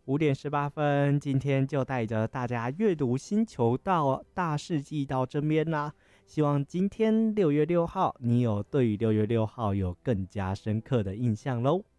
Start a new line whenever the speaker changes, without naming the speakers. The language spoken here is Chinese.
5点18分，今天就带着大家阅读星球大事记到这边啦。希望今天6月6号，你有对于6月6号有更加深刻的印象喽。